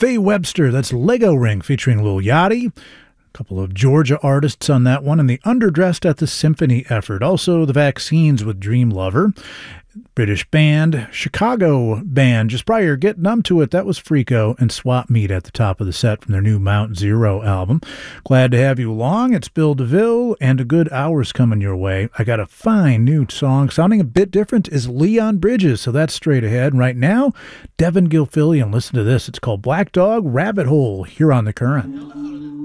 Faye Webster, that's Lego Ring featuring Lil Yachty. A couple of Georgia artists on that one, and the Underdressed at the Symphony effort. Also the Vaccines with Dream Lover. British band, Chicago band, just prior, Get Numb to It, that was Freako, and Swap Meet at the top of the set from their new Mount Zero album. Glad to have you along. It's Bill DeVille, and a good hour's coming your way. I got a fine new song, sounding a bit different, is Leon Bridges, so that's straight ahead. And right now, Devin Gilfillian, listen to this. It's called Black Dog Rabbit Hole, here on The Current.